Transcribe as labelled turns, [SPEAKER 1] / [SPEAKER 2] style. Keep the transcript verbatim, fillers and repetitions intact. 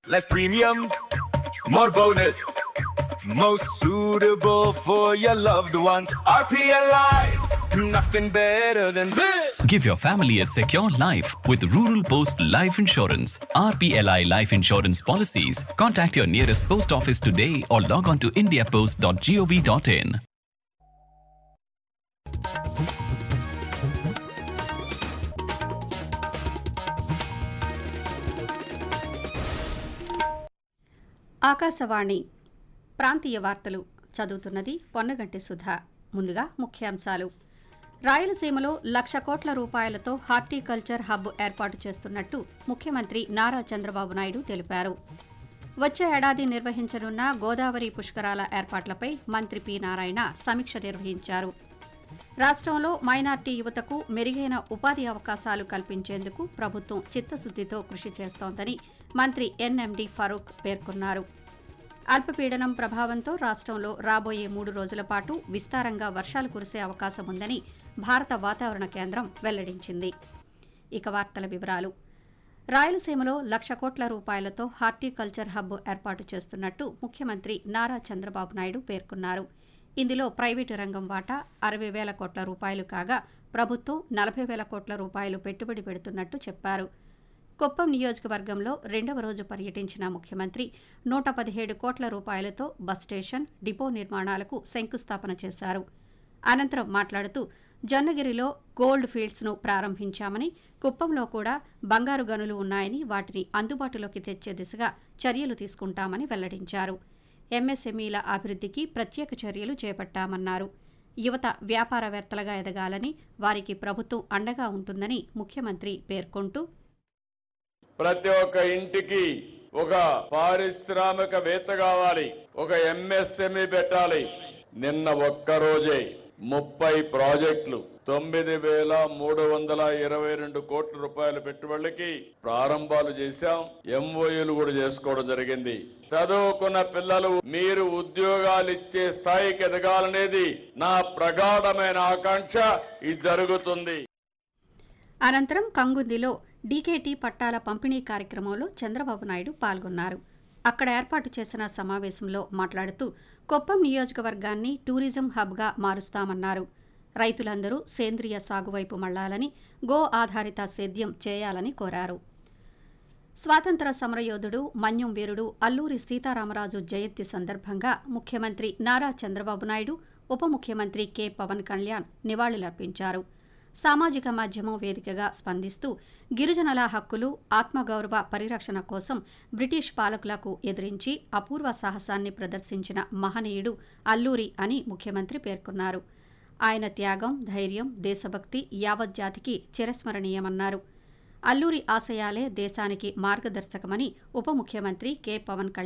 [SPEAKER 1] Less premium, more bonus. Most suitable for your loved ones. R P L I, nothing better than this.
[SPEAKER 2] Give your family a secure life with Rural Post Life Insurance. R P L I Life Insurance Policies. Contact your nearest post office today or log on to india post dot gov dot in.
[SPEAKER 3] Akashvani ప్రాంతీయ వార్తలు చదువుతున్నది పొన్నగంటి సుధా. ముందుగా ముఖ్యాంశాలు. రాయలసీమలో లక్ష కోట్ల రూపాయలతో horticulture hub ఏర్పాటు చేస్తున్నట్టు ముఖ్యమంత్రి నారా చంద్రబాబు నాయుడు తెలిపారు. వచ్చే ఏడాది నిర్వహించనున్న గోదావరి పుష్కరాల ఏర్పాట్లపై మంత్రి పి నారాయణ సమీక్ష నిర్వహించారు. రాష్ట్రంలో మైనార్టీ యువతకు మెరుగైన ఉపాధి అవకాశాలు కల్పించేందుకు ప్రభుత్వం చిత్తశుద్దితో కృషి చేస్తోందని మంత్రి ఎన్ఎండి ఫరూక్ పేర్కొన్నారు. అల్పపీడనం ప్రభావంతో రాష్ట్రంలో రాబోయే మూడు రోజుల పాటు విస్తారంగా వర్షాలు కురిసే అవకాశం ఉందని భారత వాతావరణ కేంద్రం వెల్లడించింది. ఇక వార్తల వివరాలు. రాయలసీమలో లక్ష కోట్ల రూపాయలతో హార్టికల్చర్ హబ్ ఏర్పాటు చేస్తున్నట్టు ముఖ్యమంత్రి నారా చంద్రబాబు నాయుడు పేర్కొన్నారు. ఇందులో ప్రైవేటు రంగం వాటా అరవై వేల కోట్ల రూపాయలు కాగా ప్రభుత్వం నలభై వేల కోట్ల రూపాయలు పెట్టుబడి పెడుతున్నట్టు చెప్పారు. కుప్పం నియోజకవర్గంలో రెండవ రోజు పర్యటించిన ముఖ్యమంత్రి నూట పదిహేడు కోట్ల రూపాయలతో బస్ స్టేషన్, డిపో నిర్మాణాలకు శంకుస్థాపన చేశారు. అనంతరం మాట్లాడుతూ జొన్నగిరిలో గోల్డ్ ఫీల్డ్స్ను ప్రారంభించామని, కుప్పంలో కూడా బంగారు గనులు ఉన్నాయని వాటిని అందుబాటులోకి తెచ్చే దిశగా చర్యలు తీసుకుంటామని వెల్లడించారు. ఎంఎస్ఎంఈల అభివృద్ధికి ప్రత్యేక చర్యలు చేపట్టామన్నారు. యువత వ్యాపారవేత్తలుగా ఎదగాలని, వారికి ప్రభుత్వం అండగా ఉంటుందని ముఖ్యమంత్రి పేర్కొంటూ
[SPEAKER 4] ప్రతి ఒక్క ఇంటికి ఒక పారిశ్రామికవేత్త కావాలి, ఒక ఎంఎస్ఎంఈ పెట్టాలి. నిన్న ఒక్క రోజే ముప్పై ప్రాజెక్టులు తొమ్మిది వేల మూడు వందల ఇరవై రెండు కోట్ల రూపాయల పెట్టుబడులకి ప్రారంభాలు చేశాం. ఎంఓయూలు కూడా చేసుకోవడం జరిగింది. చదువుకున్న పిల్లలు మీరు ఉద్యోగాలు ఇచ్చే స్థాయికి ఎదగాలనేది నా ప్రగాఢమైన ఆకాంక్ష. ఇది జరుగుతుంది.
[SPEAKER 3] అనంతరం కంగుందిలో డీకేటీ పట్టాల పంపిణీ కార్యక్రమంలో చంద్రబాబు నాయుడు పాల్గొన్నారు. అక్కడ ఏర్పాటు చేసిన సమావేశంలో మాట్లాడుతూ కుప్పం నియోజకవర్గాన్ని టూరిజం హబ్గా మారుస్తామన్నారు. రైతులందరూ సేంద్రియ సాగు వైపు మళ్లాలని, గో ఆధారిత సేద్యం చేయాలని కోరారు. స్వాతంత్ర సమరయోధుడు, మన్యం వీరుడు అల్లూరి సీతారామరాజు జయంతి సందర్భంగా ముఖ్యమంత్రి నారా చంద్రబాబు నాయుడు, ఉప ముఖ్యమంత్రి కె పవన్ కళ్యాణ్ నివాళులర్పించారు. సామాజిక మాధ్యమం వేదికగా స్పందిస్తూ గిరిజనుల హక్కులు, ఆత్మగౌరవ పరిరక్షణ కోసం బ్రిటిష్ పాలకులకు ఎదిరించి అపూర్వ సాహసాన్ని ప్రదర్శించిన మహనీయుడు అల్లూరి అని ముఖ్యమంత్రి పేర్కొన్నారు. ఆయన త్యాగం, ధైర్యం, దేశభక్తి యావత్ జాతికి చిరస్మరణీయమన్నారు. అల్లూరి ఆశయాలే దేశానికి మార్గదర్శకమని ఉప ముఖ్యమంత్రి కె పవన్ కళ్యాణ్